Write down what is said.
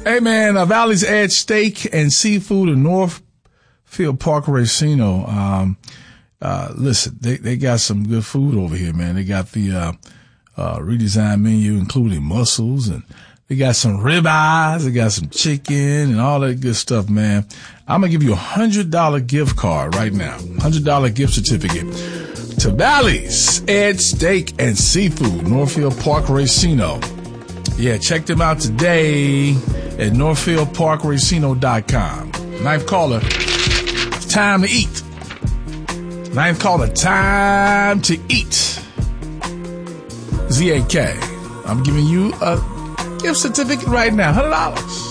Hey, man, Valley's Edge Steak and Seafood in Northfield Park Racino. Listen, they got some good food over here, man. They got the redesigned menu, including mussels, and they got some ribeyes. They got some chicken and all that good stuff, man. I'm going to give you $100 gift card right now. $100 gift certificate to Valley's Edge Steak and Seafood, Northfield Park Racino. Yeah, check them out today at northfieldparkracino.com. Ninth caller, time to eat. Ninth caller, time to eat. ZAK. I'm giving you a gift certificate right now, $100.